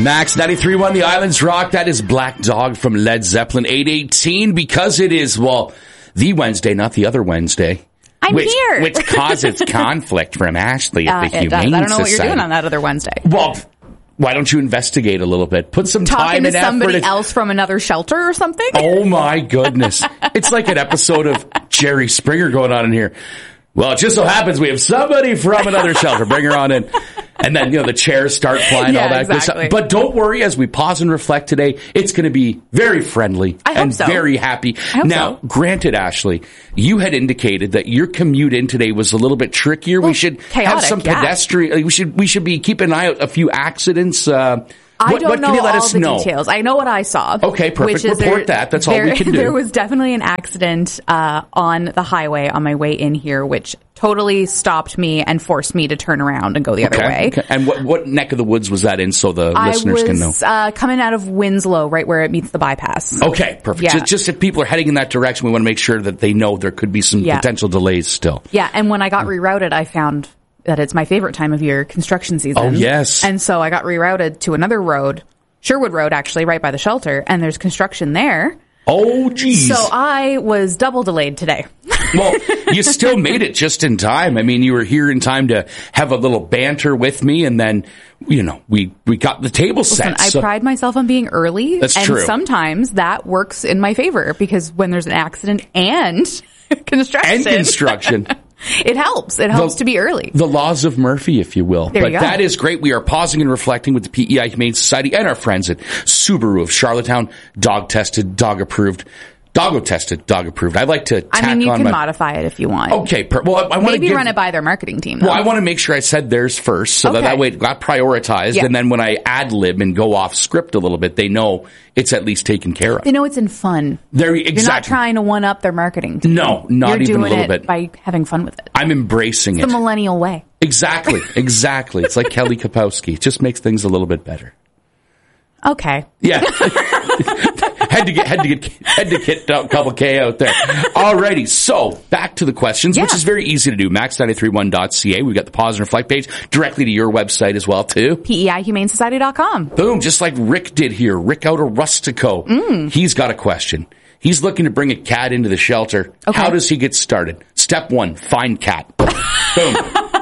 Max 93.1, The Islands Rock. That is Black Dog from Led Zeppelin. 8:18, because it is, well, the Wednesday, not the other Wednesday. I'm here. Which causes conflict from Ashley at the Humane Society. I don't know what you're doing on that other Wednesday. Well, why don't you investigate a little bit? Put some time and effort. Talking to somebody else from another shelter or something? Oh, my goodness. It's like an episode of Jerry Springer going on in here. Well, it just so happens we have somebody from another shelter. Bring her on in. And then, the chairs start flying, all that good stuff. But don't worry, as we pause and reflect today, it's going to be very friendly and very happy. Now, granted, Ashley, you had indicated that your commute in today was a little bit trickier. We should have some pedestrian. We should be keeping an eye out a few accidents. I don't know all the details. I know what I saw. Okay, perfect. Report that. That's all we can do. There was definitely an accident on the highway on my way in here, which totally stopped me and forced me to turn around and go the other way. Okay. And what neck of the woods was that in, so the listeners can know? I was coming out of Winslow, right where it meets the bypass. Okay, perfect. Yeah. Just if people are heading in that direction, we want to make sure that they know there could be some potential delays still. Yeah, and when I got rerouted, I found that it's my favorite time of year, construction season. Oh, yes. And so I got rerouted to another road, Sherwood Road, actually, right by the shelter, and there's construction there. Oh, geez. So I was double delayed today. Well, you still made it just in time. I mean, you were here in time to have a little banter with me, and then, we got the table set. Listen, I pride myself on being early. That's true. And sometimes that works in my favor, because when there's an accident and construction. It helps. It helps to be early. The laws of Murphy, if you will. But that is great. We are pausing and reflecting with the PEI Humane Society and our friends at Subaru of Charlottetown. Dog tested, dog approved. Doggo tested, dog approved. I'd like to tack on you can modify it if you want. Okay. Well, I want to run it by their marketing team, though. Well, I want to make sure I said theirs first, so that way it got prioritized. Yeah. And then when I ad-lib and go off script a little bit, they know it's at least taken care of. They know it's in fun. You're not trying to one-up their marketing team. No, not even a little bit. You're doing it by having fun with it. I'm embracing it. It's the millennial way. Exactly. It's like Kelly Kapowski. It just makes things a little bit better. Okay. Yeah. Had to get a couple K out there. Alrighty, so back to the questions, which is very easy to do. Max931.ca. We've got the pause and reflect page directly to your website as well, too. PEIHumaneSociety.com. Boom, just like Rick did here. Rick out of Rustico. He's got a question. He's looking to bring a cat into the shelter. Okay. How does he get started? Step 1, find cat. Boom.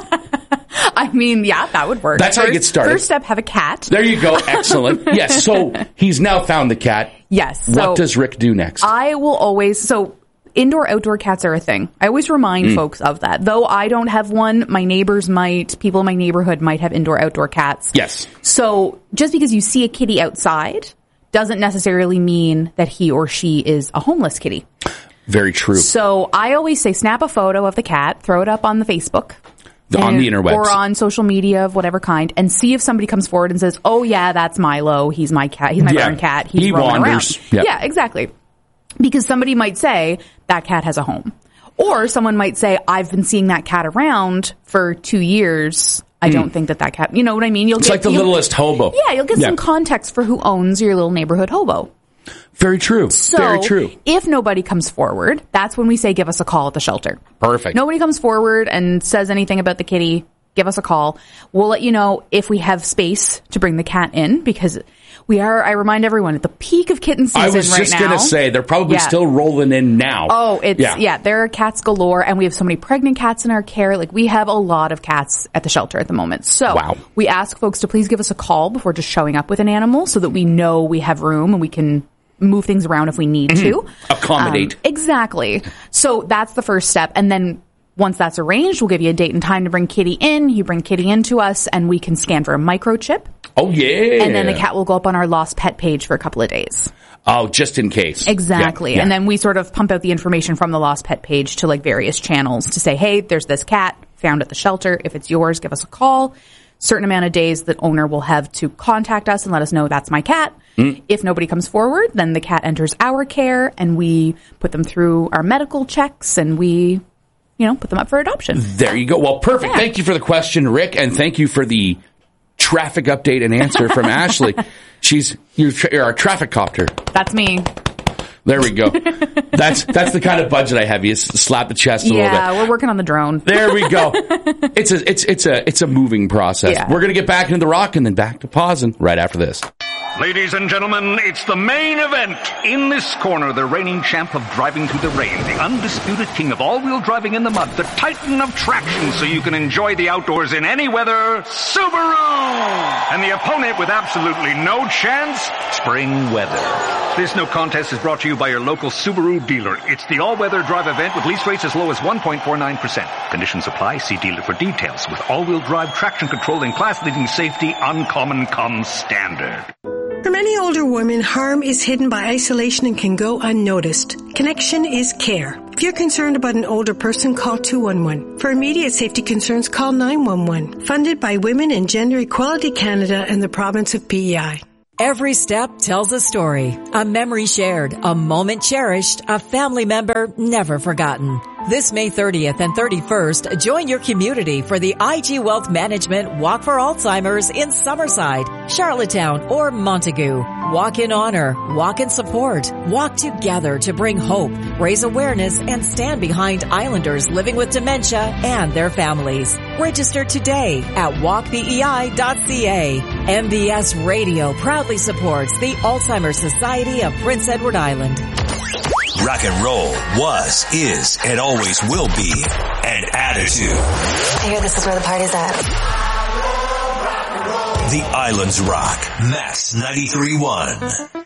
I mean, that would work. That's how you get started. First step, have a cat. There you go. Excellent. Yes, so he's now found the cat. Yes. What does Rick do next? I will always, indoor-outdoor cats are a thing. I always remind folks of that. Though I don't have one, my neighbors people in my neighborhood might have indoor-outdoor cats. Yes. So just because you see a kitty outside doesn't necessarily mean that he or she is a homeless kitty. Very true. So I always say snap a photo of the cat, throw it up on the Facebook. On the interwebs. Or on social media of whatever kind, and see if somebody comes forward and says, oh yeah, that's Milo, he's my cat, he's my barn cat, he wanders around. Yeah, exactly. Because somebody might say, that cat has a home. Or someone might say, I've been seeing that cat around for 2 years, I don't think that cat, you know what I mean? It's like the littlest hobo. Yeah, you'll get some context for who owns your little neighborhood hobo. Very true. Very true. If nobody comes forward, that's when we say give us a call at the shelter. Perfect. Nobody comes forward and says anything about the kitty, give us a call. We'll let you know if we have space to bring the cat in, because I remind everyone, at the peak of kitten season right now. I was just going to say, they're probably still rolling in now. Oh, there are cats galore, and we have so many pregnant cats in our care. Like, we have a lot of cats at the shelter at the moment. So we ask folks to please give us a call before just showing up with an animal, so that we know we have room and we can move things around if we need to. Accommodate. Exactly. So that's the first step. And then once that's arranged, we'll give you a date and time to bring Kitty in. You bring Kitty in to us, and we can scan for a microchip. Oh, yeah. And then the cat will go up on our lost pet page for a couple of days. Oh, just in case. Exactly. Yeah. And then we sort of pump out the information from the lost pet page to various channels to say, hey, there's this cat found at the shelter. If it's yours, give us a call. Certain amount of days that owner will have to contact us and let us know that's my cat. If nobody comes forward, then the cat enters our care, and we put them through our medical checks, and we, put them up for adoption. There you go. Well, perfect. Yeah. Thank you for the question, Rick, and thank you for the traffic update and answer from Ashley. You're our traffic copter. That's me. There we go. That's the kind of budget I have. You slap the chest a little bit. Yeah, we're working on the drone. There we go. It's a moving process. Yeah. We're going to get back into the rock and then back to pausing right after this. Ladies and gentlemen, it's the main event. In this corner, the reigning champ of driving through the rain, the undisputed king of all-wheel driving in the mud, the titan of traction so you can enjoy the outdoors in any weather, Subaru! And the opponent with absolutely no chance, spring weather. This no contest is brought to you by your local Subaru dealer. It's the all-weather drive event with lease rates as low as 1.49%. Conditions apply. See dealer for details. With all-wheel drive traction control and class-leading safety, uncommon comes standard. For many older women, harm is hidden by isolation and can go unnoticed. Connection is care. If you're concerned about an older person, call 211. For immediate safety concerns, call 911. Funded by Women and Gender Equality Canada and the province of PEI. Every step tells a story, a memory shared, a moment cherished, a family member never forgotten. This May 30th and 31st, join your community for the IG Wealth Management Walk for Alzheimer's in Summerside, Charlottetown, or Montague. Walk in honor, walk in support, walk together to bring hope, raise awareness, and stand behind Islanders living with dementia and their families. Register today at walkbei.ca. MBS Radio proudly supports the Alzheimer's Society of Prince Edward Island. Rock and roll was, is, and always will be an attitude. I hear this is where the party's at. The Islands Rock. Max 93.1.